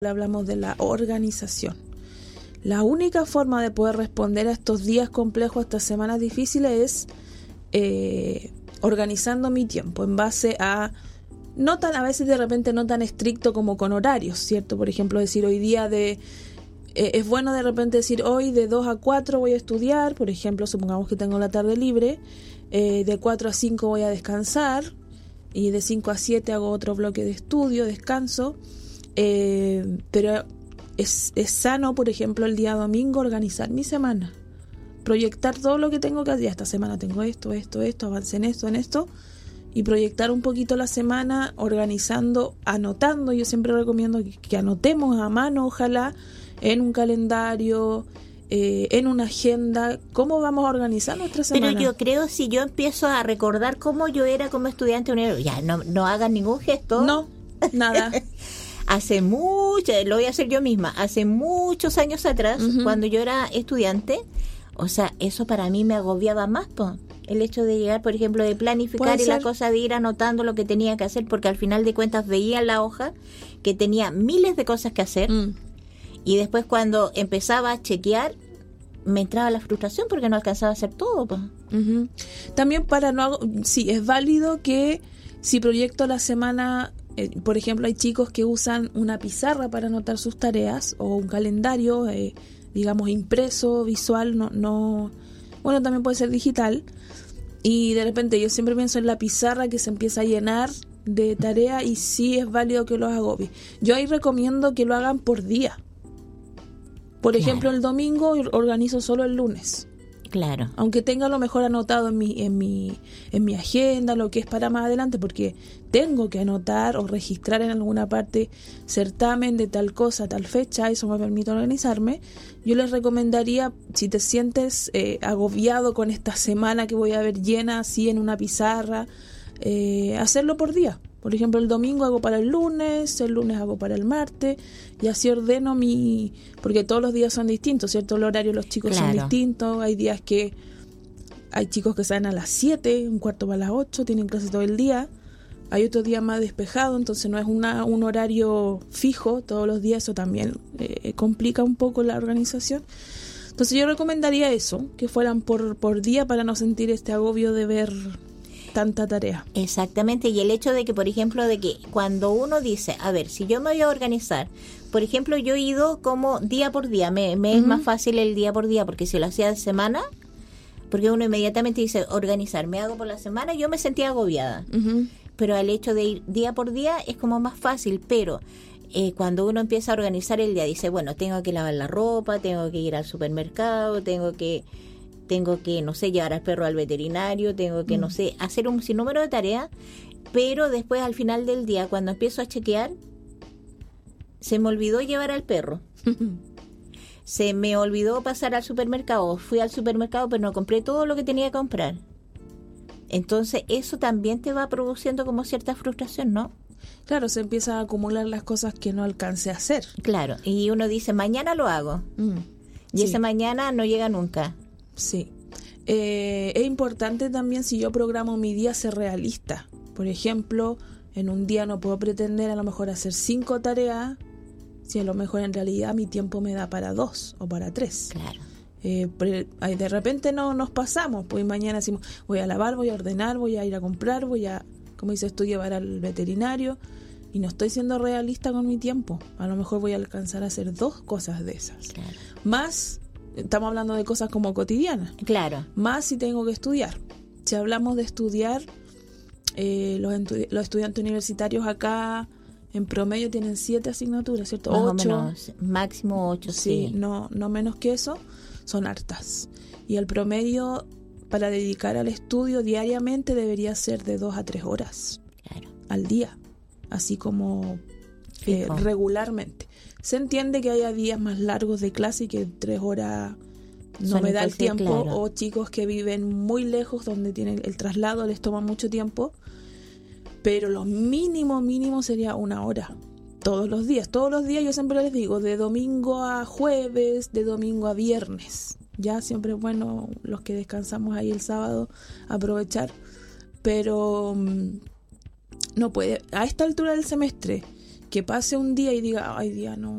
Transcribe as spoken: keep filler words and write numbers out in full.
hablamos de la organización. La única forma de poder responder a estos días complejos, a estas semanas difíciles, es eh, organizando mi tiempo en base a, no tan, a veces de repente no tan estricto como con horarios, ¿cierto? Por ejemplo, decir hoy día de, eh, es bueno de repente decir hoy de dos a cuatro voy a estudiar, por ejemplo, supongamos que tengo la tarde libre, eh, de cuatro a cinco voy a descansar y de cinco a siete hago otro bloque de estudio, descanso, eh, pero es, es sano, por ejemplo, el día domingo organizar mi semana, proyectar todo lo que tengo que hacer. Esta semana tengo esto, esto, esto, avancé en esto, en esto, y proyectar un poquito la semana organizando, anotando. Yo siempre recomiendo que, que anotemos a mano, ojalá, en un calendario, eh, en una agenda, cómo vamos a organizar nuestra semana. Pero yo creo, si yo empiezo a recordar cómo yo era como estudiante universitario, ya, no, no hagan ningún gesto. No, nada. Hace mucho, lo voy a hacer yo misma, hace muchos años atrás, uh-huh. cuando yo era estudiante, o sea, eso para mí me agobiaba más, po. El hecho de llegar, por ejemplo, de planificar y la cosa de ir anotando lo que tenía que hacer, porque al final de cuentas veía en la hoja que tenía miles de cosas que hacer, mm. y después cuando empezaba a chequear, me entraba la frustración porque no alcanzaba a hacer todo, po. Uh-huh. También para no, sí, es válido que si proyecto la semana, eh, por ejemplo, hay chicos que usan una pizarra para anotar sus tareas o un calendario, eh, digamos, impreso, visual, no, no, bueno, también puede ser digital. Y de repente yo siempre pienso en la pizarra que se empieza a llenar de tarea y sí es válido que los agobie. Yo ahí recomiendo que lo hagan por día. Por claro. ejemplo, el domingo organizo solo el lunes. Claro. Aunque tenga lo mejor anotado en mi, en mi, en mi agenda, lo que es para más adelante, porque tengo que anotar o registrar en alguna parte certamen de tal cosa, tal fecha, eso me permite organizarme. Yo les recomendaría, si te sientes eh, agobiado con esta semana que voy a ver llena así en una pizarra, eh, hacerlo por día. Por ejemplo, el domingo hago para el lunes, el lunes hago para el martes, y así ordeno mi... Porque todos los días son distintos, ¿cierto? El horario de los chicos claro. son distintos. Hay días que hay chicos que salen a las siete, un cuarto para las ocho, tienen clases todo el día. Hay otros días más despejados, entonces no es una un horario fijo todos los días, eso también eh, complica un poco la organización. Entonces yo recomendaría eso, que fueran por, por día para no sentir este agobio de ver tanta tarea. Exactamente, y el hecho de que, por ejemplo, de que cuando uno dice, a ver, si yo me voy a organizar, por ejemplo, yo he ido como día por día, me, me uh-huh. es más fácil el día por día, porque si lo hacía de semana, porque uno inmediatamente dice, organizar, me hago por la semana, yo me sentía agobiada, uh-huh. pero el hecho de ir día por día es como más fácil, pero eh, cuando uno empieza a organizar el día, dice, bueno, tengo que lavar la ropa, tengo que ir al supermercado, tengo que tengo que, no sé, llevar al perro al veterinario, tengo que, mm. no sé, hacer un sinnúmero de tareas, pero después al final del día, cuando empiezo a chequear, se me olvidó llevar al perro. Se me olvidó pasar al supermercado, fui al supermercado, pero no compré todo lo que tenía que comprar. Entonces, eso también te va produciendo como cierta frustración, ¿no? Claro, se empiezan a acumular las cosas que no alcancé a hacer. Claro, y uno dice, mañana lo hago. Mm. Y sí. ese mañana no llega nunca. Sí, eh, es importante también, si yo programo mi día, ser realista. Por ejemplo, en un día no puedo pretender a lo mejor hacer cinco tareas, si a lo mejor en realidad mi tiempo me da para dos o para tres. Claro. Eh, de repente no nos pasamos, pues mañana decimos, voy a lavar, voy a ordenar, voy a ir a comprar, voy a, como dices tú, llevar al veterinario, y no estoy siendo realista con mi tiempo. A lo mejor voy a alcanzar a hacer dos cosas de esas. Claro. Más... Estamos hablando de cosas como cotidianas. Claro. Más si tengo que estudiar. Si hablamos de estudiar, eh, los, estu- los estudiantes universitarios acá en promedio tienen siete asignaturas, ¿cierto? Más ocho. O menos, máximo ocho, sí. Sí, no, no menos que eso, son hartas. Y el promedio para dedicar al estudio diariamente debería ser de dos a tres horas. Claro. Al día, así como eh, regularmente. Se entiende que haya días más largos de clase y que tres horas no Son me da el tiempo, claro. O chicos que viven muy lejos donde tienen el traslado les toma mucho tiempo, pero lo mínimo mínimo sería una hora todos los días. Todos los días, yo siempre les digo, de domingo a jueves, de domingo a viernes. Ya siempre es bueno los que descansamos ahí el sábado aprovechar, pero no puede, a esta altura del semestre, que pase un día y diga, ay, día no,